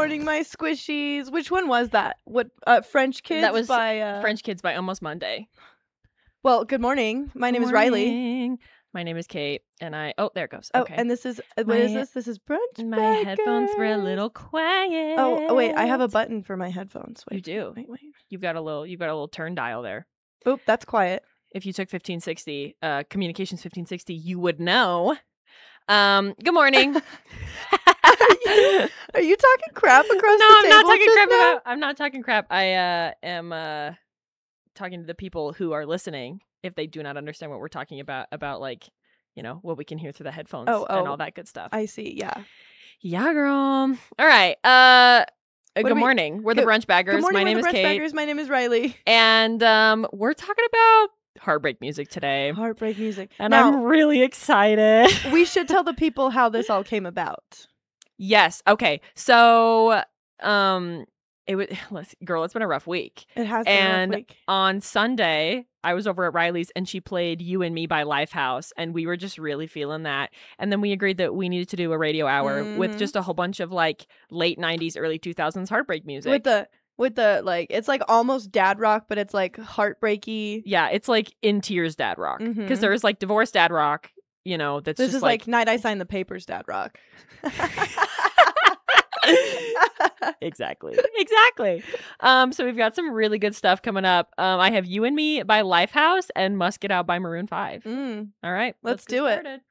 morning, my squishies. Which one was that? What French Kids? That was by French Kids by Almost Monday. Well, good morning. My name is Riley. My name is Kate, and there it goes. Oh, Okay. and this is what is this? This is Brunch My headphones were a little quiet. Oh, wait, I have a button for my headphones. Wait, you do. Wait. You've got a little turn dial there. Oop, that's quiet. If you took 1560, Communications 1560, you would know. Good morning. Are you talking crap across the I'm table? not talking crap now? I'm not talking crap. I am talking to the people who are listening if they do not understand what we're talking about like, what we can hear through the headphones and all that good stuff. I see. Yeah. Yeah, girl. All right. Good morning. We're the Brunch Baggers. Good morning, My name is Kate. Baggers. My name is Riley. And we're talking about heartbreak music today. Heartbreak music. And now, I'm really excited. We should tell the people how this all came about. Yes. Okay. So, it's been a rough week. It has been a rough week. On Sunday, I was over at Riley's and she played You and Me by Lifehouse, and we were just really feeling that. And then we agreed that we needed to do a radio hour with just a whole bunch of like late 90s, early 2000s heartbreak music. With the like, it's like almost dad rock, but it's like heartbreaky. Yeah, it's like in tears dad rock, because there is like divorced dad rock. That's this just is like Night I Signed the Papers dad rock. Exactly. So we've got some really good stuff coming up. I have You and Me by Lifehouse and Must Get Out by Maroon 5. All right, let's do it.